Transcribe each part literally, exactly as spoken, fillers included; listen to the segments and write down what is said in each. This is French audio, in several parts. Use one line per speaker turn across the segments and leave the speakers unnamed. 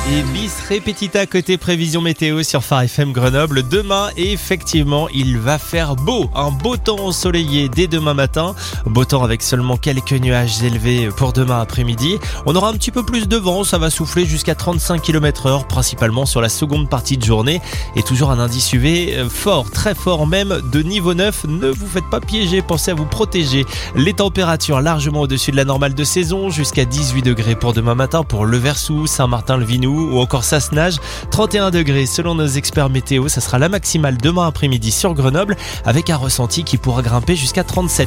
Et bis repetita côté prévision météo sur Phare F M Grenoble. Demain, effectivement, il va faire beau. Un beau temps ensoleillé dès demain matin. Beau temps avec seulement quelques nuages élevés pour demain après-midi. On aura un petit peu plus de vent. Ça va souffler jusqu'à trente-cinq kilomètres heure, principalement sur la seconde partie de journée. Et toujours un indice U V fort, très fort même, de niveau neuf. Ne vous faites pas piéger, pensez à vous protéger. Les températures largement au-dessus de la normale de saison, jusqu'à dix-huit degrés pour demain matin pour Le Versou, Saint-Martin-le-Vinou ou encore Sassenage. trente et un degrés selon nos experts météo, ça sera la maximale demain après-midi sur Grenoble avec un ressenti qui pourra grimper jusqu'à trente-sept.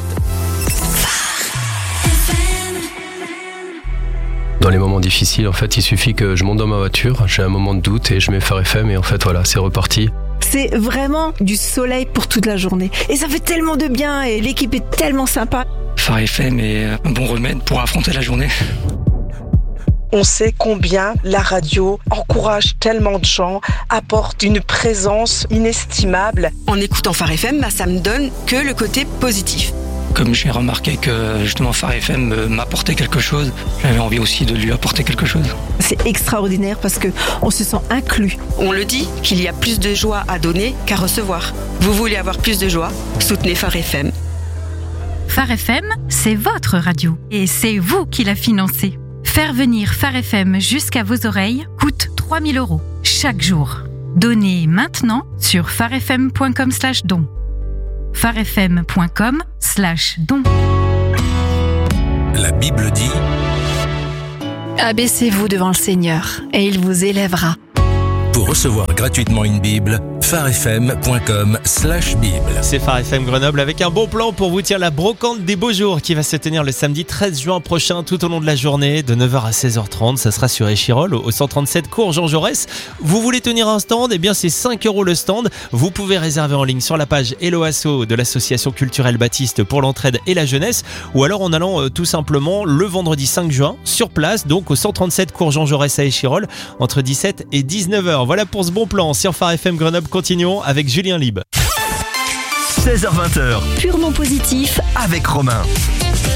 Dans les moments difficiles, en fait, il suffit que je monte dans ma voiture, j'ai un moment de doute et je mets Phare F M et en fait, voilà, c'est reparti.
C'est vraiment du soleil pour toute la journée. Et ça fait tellement de bien et l'équipe est tellement sympa.
Phare F M est un bon remède pour affronter la journée.
On sait combien la radio encourage tellement de gens, apporte une présence inestimable.
En écoutant Phare F M, bah, ça me donne que le côté positif.
Comme j'ai remarqué que justement Phare F M m'apportait quelque chose, j'avais envie aussi de lui apporter quelque chose.
C'est extraordinaire parce que on se sent inclus.
On le dit, qu'il y a plus de joie à donner qu'à recevoir. Vous voulez avoir plus de joie? Soutenez Phare F M.
Phare F M, c'est votre radio et c'est vous qui la financez. Faire venir Phare F M jusqu'à vos oreilles coûte trois mille euros chaque jour. Donnez maintenant sur pharefm.com slash don. pharefm.com slash don.
La Bible dit:
Abaissez-vous devant le Seigneur et il vous élèvera.
Pour recevoir gratuitement une Bible, pharefm.com slash Bible.
C'est Phare F M Grenoble avec un bon plan pour vous dire la brocante des beaux jours qui va se tenir le samedi treize juin prochain tout au long de la journée de neuf heures à seize heures trente. Ça sera sur Échirol au cent trente-sept cours Jean Jaurès. Vous voulez tenir un stand? Eh bien c'est cinq euros le stand. Vous pouvez réserver en ligne sur la page Hello Asso de l'association culturelle Baptiste pour l'entraide et la jeunesse ou alors en allant euh, tout simplement le vendredi cinq juin sur place, donc au cent trente-sept cours Jean Jaurès à Échirol entre dix-sept et dix-neuf heures. Voilà pour ce bon plan sur Phare F M Grenoble. Continuons avec Julien Lib.
seize heures vingt,
Purement positif
avec Romain.